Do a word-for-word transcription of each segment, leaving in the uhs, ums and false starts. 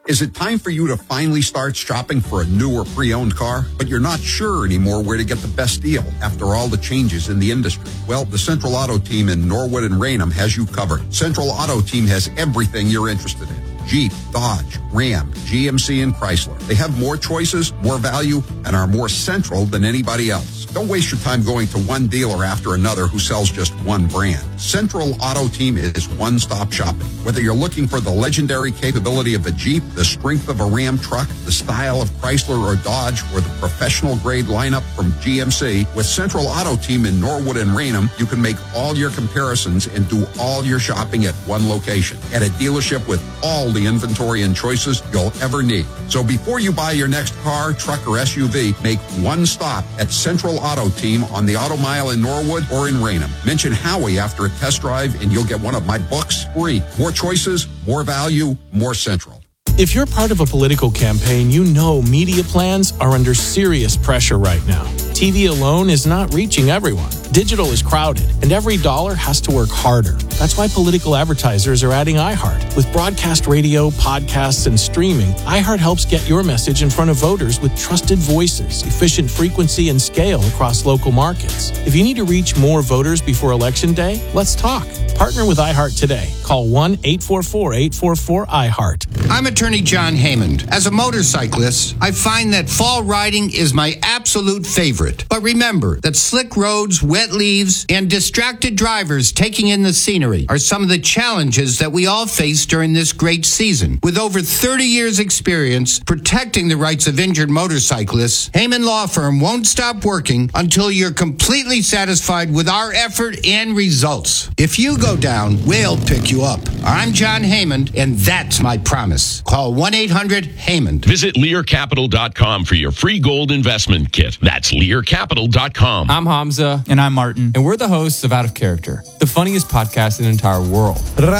Is it time for you to finally start shopping for a new or pre-owned car, but you're not sure anymore where to get the best deal after all the changes in the industry? Well, the Central Auto Team in Norwood and Raynham has you covered. Central Auto Team has everything you're interested in. Jeep, Dodge, Ram, G M C, and Chrysler. They have more choices, more value, and are more central than anybody else. Don't waste your time going to one dealer after another who sells just one brand. Central Auto Team is one-stop shopping. Whether you're looking for the legendary capability of a Jeep, the strength of a Ram truck, the style of Chrysler or Dodge, or the professional-grade lineup from G M C, with Central Auto Team in Norwood and Raynham, you can make all your comparisons and do all your shopping at one location, at a dealership with all the inventory and choices you'll ever need. So before you buy your next car, truck, or S U V, make one stop at Central Auto Team on the Auto Mile in Norwood or in Raynham. Mention Howie after a test drive and you'll get one of my books free. More choices, more value, more Central. If you're part of a political campaign, you know media plans are under serious pressure right now. T V alone is not reaching everyone. Digital is crowded, and every dollar has to work harder. That's why political advertisers are adding iHeart. With broadcast radio, podcasts, and streaming, iHeart helps get your message in front of voters with trusted voices, efficient frequency, and scale across local markets. If you need to reach more voters before Election Day, let's talk. Partner with iHeart today. Call one eight four four, eight four four, iHeart. I'm attorney John Haymond. As a motorcyclist, I find that fall riding is my absolute favorite. But remember that slick roads, wet leaves, and distracted drivers taking in the scenery are some of the challenges that we all face during this great season. With over thirty years experience protecting the rights of injured motorcyclists, Haymond Law Firm won't stop working until you're completely satisfied with our effort and results. If you go down, we'll pick you up. I'm John Haymond, and that's my promise. Call one eight hundred Haymond. Visit Lear Capital dot com for your free gold investment kit. That's Lear Capital dot com. I'm Hamza. And I'm Martin. And we're the hosts of Out of Character, the funniest podcast in the entire world.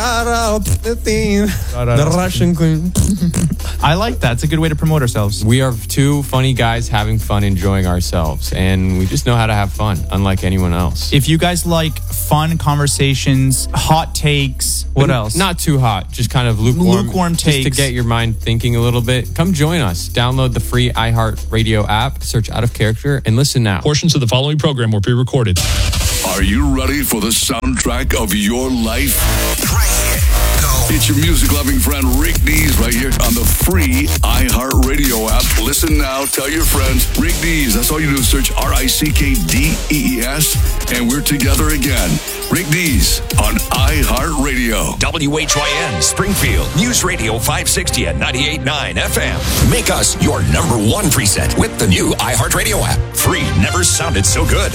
The Russian queen. I like that. It's a good way to promote ourselves. We are two funny guys having fun, enjoying ourselves, and we just know how to have fun, unlike anyone else. If you guys like fun conversations, hot takes, what else? Not too hot, just kind of lukewarm. Lukewarm takes. Just to get your mind thinking a little bit. Come join us. Download the free iHeart Radio app, search Out of Character, and listen now. Portions of the following program were pre-recorded. Are you ready for the soundtrack of your life? Right here. Go. It's your music-loving friend Rick Dees right here on the free iHeartRadio app. Listen now. Tell your friends. Rick Dees. That's all you do is search R I C K D E E S, and we're together again. Rick Dees on iHeartRadio. W H Y N Springfield News Radio five sixty and ninety-eight point nine F M. Make us your number one preset with the new iHeartRadio app. Free never sounded so good.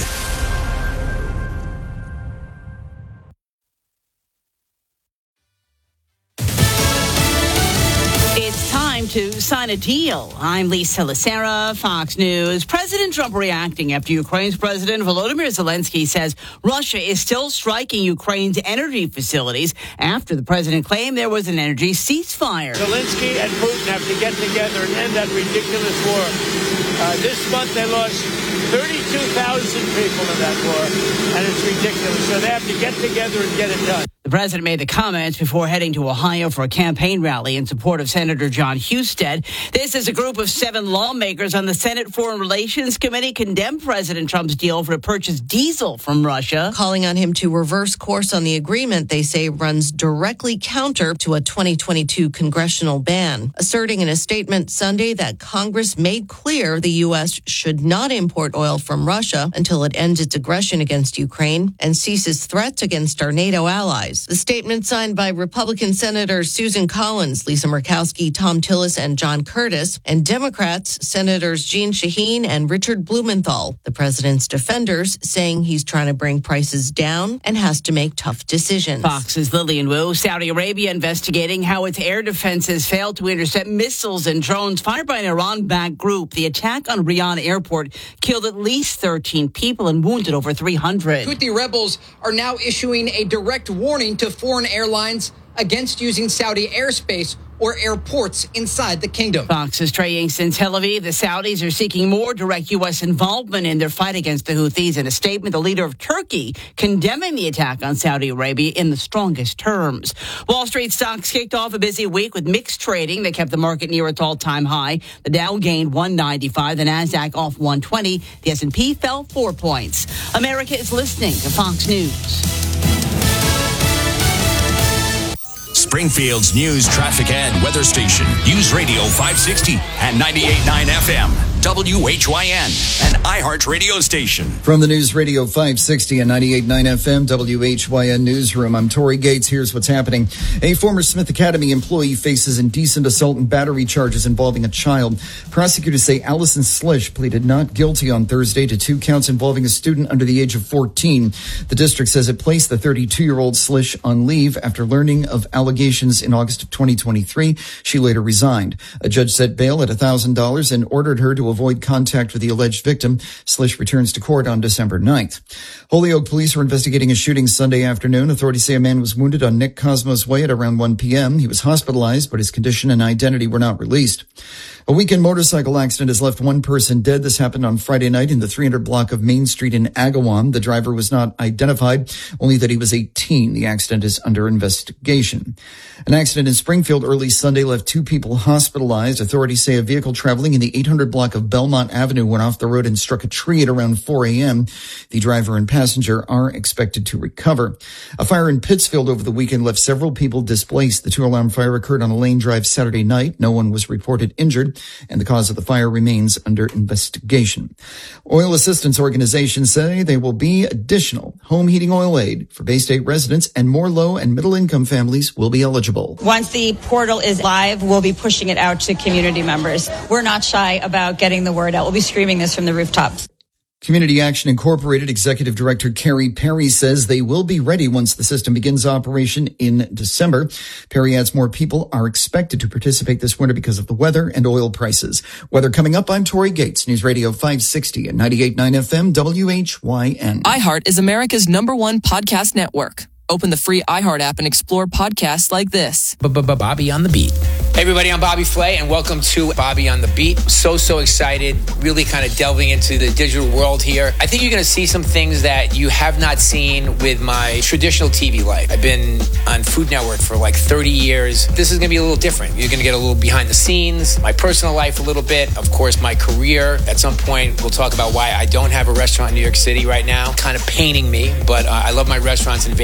To sign a deal. I'm Lisa Lacera, Fox News. President Trump reacting after Ukraine's President Volodymyr Zelensky says Russia is still striking Ukraine's energy facilities after the president claimed there was an energy ceasefire. Zelensky and Putin have to get together and end that ridiculous war. Uh, this month they lost thirty-two thousand people in that war, and it's ridiculous. So they have to get together and get it done. The president made the comments before heading to Ohio for a campaign rally in support of Senator John Husted. This is a group of seven lawmakers on the Senate Foreign Relations Committee condemned President Trump's deal for to purchase diesel from Russia. Calling on him to reverse course on the agreement they say runs directly counter to a twenty twenty-two congressional ban. Asserting in a statement Sunday that Congress made clear the U S should not import oil from Russia until it ends its aggression against Ukraine and ceases threats against our NATO allies. The statement signed by Republican Senators Susan Collins, Lisa Murkowski, Tom Tillis, and John Curtis, and Democrats Senators Jeanne Shaheen and Richard Blumenthal. The president's defenders saying he's trying to bring prices down and has to make tough decisions. Fox's Lillian Wu. Saudi Arabia investigating how its air defenses failed to intercept missiles and drones fired by an Iran-backed group. The attack on Riyadh airport killed at least thirteen people and wounded over three hundred. Houthi rebels are now issuing a direct warning to foreign airlines against using Saudi airspace or airports inside the kingdom. Fox's Trey Inks in Tel Aviv. The Saudis are seeking more direct U S involvement in their fight against the Houthis. In a statement, the leader of Turkey condemning the attack on Saudi Arabia in the strongest terms. Wall Street stocks kicked off a busy week with mixed trading that kept the market near its all-time high. The Dow gained one ninety-five, the Nasdaq off one twenty. The S and P fell four points. America is listening to Fox News. Springfield's news, traffic, and weather station. News Radio five sixty and ninety-eight point nine F M. W H Y N, an iHeart radio station. From the News Radio five sixty and ninety-eight point nine F M, W H Y N Newsroom, I'm Tori Gates. Here's what's happening. A former Smith Academy employee faces indecent assault and battery charges involving a child. Prosecutors say Allison Slish pleaded not guilty on Thursday to two counts involving a student under the age of fourteen. The district says it placed the thirty-two-year-old Slish on leave after learning of allegations in August of twenty twenty-three. She later resigned. A judge set bail at one thousand dollars and ordered her to avoid contact with the alleged victim. Slish returns to court on December ninth. Holyoke police are investigating a shooting Sunday afternoon. Authorities say a man was wounded on Nick Cosmos Way at around one p.m. He was hospitalized, but his condition and identity were not released. A weekend motorcycle accident has left one person dead. This happened on Friday night in the three hundred block of Main Street in Agawam. The driver was not identified, only that he was eighteen. The accident is under investigation. An accident in Springfield early Sunday left two people hospitalized. Authorities say a vehicle traveling in the eight hundred block of Belmont Avenue went off the road and struck a tree at around four a.m. The driver and passenger are expected to recover. A fire in Pittsfield over the weekend left several people displaced. The two-alarm fire occurred on a Lane Drive Saturday night. No one was reported injured, and the cause of the fire remains under investigation. Oil assistance organizations say there will be additional home heating oil aid for Bay State residents, and more low and middle income families will be eligible. Once the portal is live, we'll be pushing it out to community members. We're not shy about getting the word out. We'll be screaming this from the rooftops. Community Action Incorporated Executive Director Carrie Perry says they will be ready once the system begins operation in December. Perry adds more people are expected to participate this winter because of the weather and oil prices. Weather coming up, I'm Tori Gates, News Radio five sixty and ninety-eight point nine F M, W H Y N. iHeart is America's number one podcast network. Open the free iHeart app and explore podcasts like this. Bobby on the Beat. Hey everybody, I'm Bobby Flay and welcome to Bobby on the Beat. So, so excited, really kind of delving into the digital world here. I think you're going to see some things that you have not seen with my traditional T V life. I've been on Food Network for like thirty years. This is going to be a little different. You're going to get a little behind the scenes, my personal life a little bit, of course, my career. At some point, we'll talk about why I don't have a restaurant in New York City right now. Kind of paining me, but uh, I love my restaurants in Vegas.